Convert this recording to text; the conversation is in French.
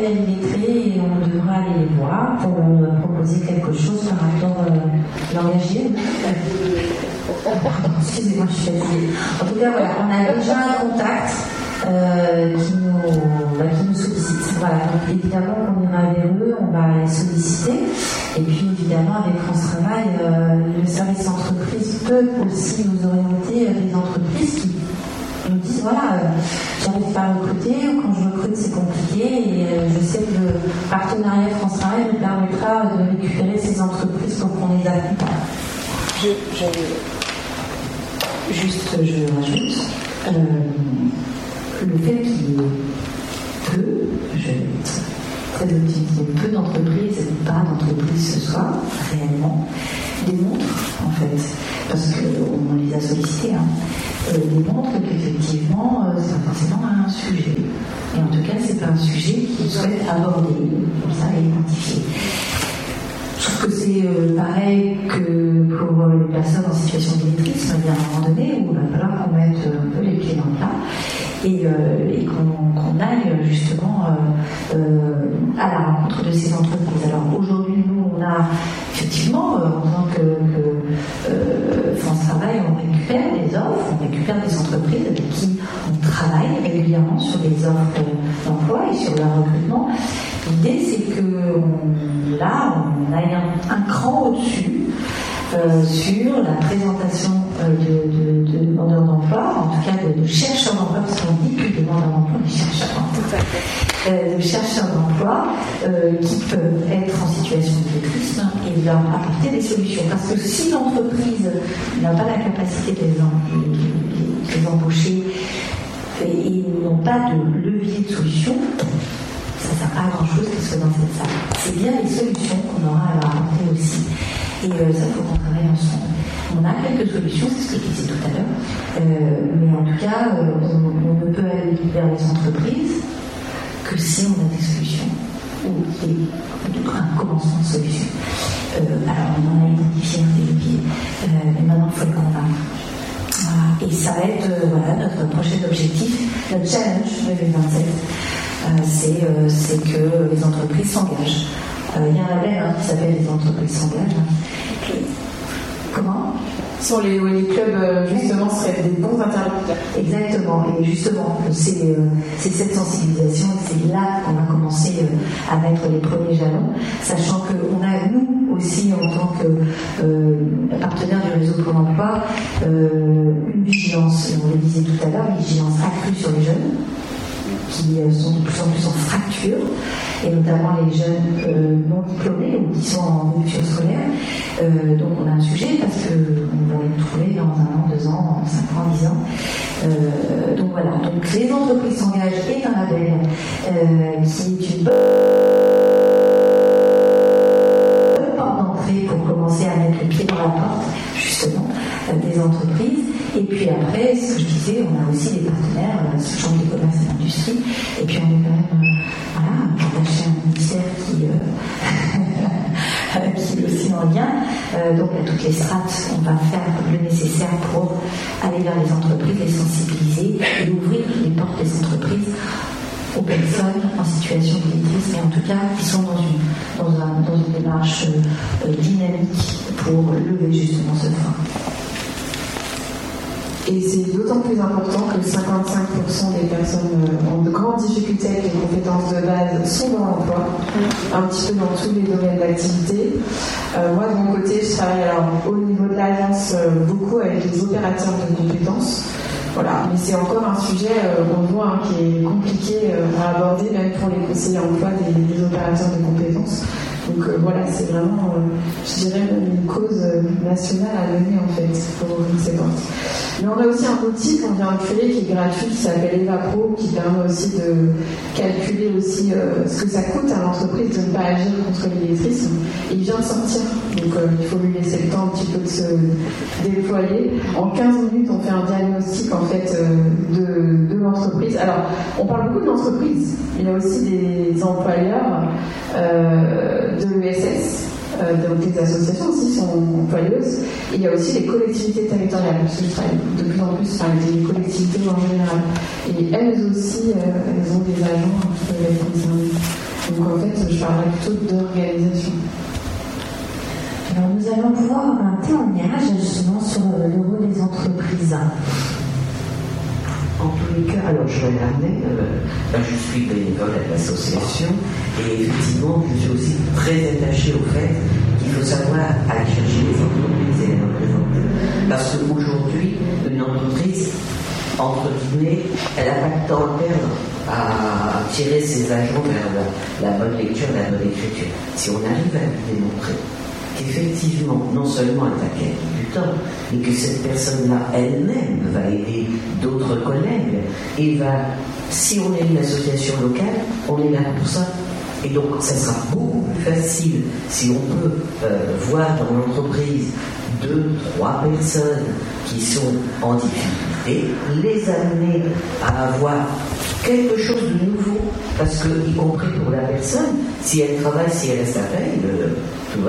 appel à l'illettré et on devra aller les voir pour leur proposer quelque chose par rapport à l'engagé. Excusez-moi, je suis fatiguée. En tout cas, voilà, on a déjà un contact qui nous sollicite. Voilà, donc évidemment qu'on ira vers eux, on va les solliciter. Et puis évidemment, avec France Travail, le service entreprise peut aussi nous orienter des entreprises qui nous disent voilà, j'arrive pas à recruter, ou quand je recrute c'est compliqué, et je sais que le partenariat France Travail nous permettra de récupérer ces entreprises pour qu'on les accompagne. Je rajoute le fait qu'il y ait peu, je vais être très optimiste, peu d'entreprises et pas d'entreprises ce soir, réellement, démontre en fait, parce qu'on les a sollicités, démontre qu'effectivement, c'est pas forcément un sujet. Et en tout cas, c'est pas un sujet qu'ils souhaitent aborder, comme ça, et identifier. Je trouve que c'est pareil que pour les personnes en situation d'illettrisme, il y a un moment donné où il va falloir qu'on mette un peu les pieds dans le plat et qu'on aille justement à la rencontre de ces entreprises. Alors aujourd'hui, nous, on a effectivement, en tant que France Travail, on récupère des offres, on récupère des entreprises avec qui on travaille régulièrement sur des offres d'emploi et sur leur recrutement. L'idée, c'est que là, on aille un cran au-dessus sur la présentation de demandeurs d'emploi, en tout cas de chercheurs d'emploi, parce qu'on dit que demandeurs d'emploi, mais chercheurs d'emploi, de chercheurs d'emploi qui peuvent être en situation d'illettrisme et leur apporter des solutions. Parce que si l'entreprise n'a pas la capacité de les embaucher et n'ont pas de levier de solution, ça ne sert pas à grand chose qu'ils soient dans cette salle. C'est bien les solutions qu'on aura à leur apporter aussi. Et ça, il faut qu'on travaille ensemble. On a quelques solutions, c'est ce que je disais tout à l'heure, mais en tout cas, on ne peut aller vers les entreprises que si on a des solutions ou un commencement de solutions. Alors, on en a identifié un des leviers, mais maintenant, il faut le convaincre. Voilà. Et ça va être notre prochain objectif, notre challenge 2027. C'est que les entreprises s'engagent. Il y a un label qui s'appelle Les entreprises s'engagent. Comment ? Les clubs, justement, seraient des bons interlocuteurs. Exactement. Et justement, c'est cette sensibilisation, c'est là qu'on va commencer à mettre les premiers jalons, sachant qu'on a, nous aussi, en tant que partenaire du réseau pour l'emploi, une vigilance, on le disait tout à l'heure, une vigilance accrue sur les jeunes, qui sont de plus en plus en fracture, et notamment les jeunes non diplômés ou qui sont en rupture scolaire. Donc on a un sujet parce qu'on va les trouver dans 1 an, 2 ans, 5 ans, 10 ans. Donc voilà, donc les entreprises s'engagent est un label qui est une bonne porte d'entrée pour commencer à mettre le pied dans la porte, justement, des entreprises. Et puis après, ce que je disais, on a aussi des partenaires, Chambre de commerce et d'industrie, et puis on est quand même attaché à un ministère qui est aussi en lien. Donc à toutes les strates, on va faire le nécessaire pour aller vers les entreprises, les sensibiliser et ouvrir les portes des entreprises aux personnes en situation d'illettrisme, mais en tout cas qui sont dans une démarche dynamique pour lever justement ce frein. Et c'est d'autant plus important que 55% des personnes ont de grandes difficultés avec les compétences de base sont dans l'emploi, un petit peu dans tous les domaines d'activité. Moi, de mon côté, je travaille au niveau de l'agence beaucoup avec les opérateurs de compétences. Voilà, mais c'est encore un sujet, on voit, qui est compliqué à aborder, même pour les conseillers emploi des opérateurs de compétences. Donc voilà, c'est vraiment, je dirais, une cause nationale à mener en fait pour ouvrir ces portes. Mais on a aussi un outil qu'on vient de créer qui est gratuit, qui s'appelle EvaPro, qui permet aussi de calculer aussi ce que ça coûte à l'entreprise de ne pas agir contre l'illettrisme. Et il vient de sortir, donc il faut lui laisser le temps un petit peu de se déployer. En 15 minutes, on fait un diagnostic en fait de l'entreprise. Alors, on parle beaucoup de l'entreprise, il y a aussi des employeurs de l'ESS. Donc les associations aussi sont employeuses, et il y a aussi les collectivités territoriales, parce que je travaille de plus en plus avec les collectivités en général, et elles aussi elles ont des agents qui peuvent être concernés. Donc en fait, je parlerai plutôt d'organisation. Alors nous allons pouvoir avoir un témoignage justement sur le rôle des entreprises. En tous les cas, alors je vais l'amener, je suis bénévole à l'association et effectivement je suis aussi très attaché au fait qu'il faut savoir aller chercher les entreprises et les représenter. Parce qu'aujourd'hui, une entreprise, entre guillemets, elle n'a pas de temps à perdre à tirer ses agents vers la bonne lecture, la bonne écriture. Si on arrive à lui démontrer qu'effectivement, non seulement elle va gagner du temps, mais que cette personne-là elle-même va aider d'autres collègues et va, si on est une association locale, on est là pour ça. Et donc, ça sera beaucoup plus facile si on peut voir dans l'entreprise 2, 3 personnes qui sont en difficulté, les amener à avoir quelque chose de nouveau, parce que, y compris pour la personne, si elle travaille, si elle reste à veille,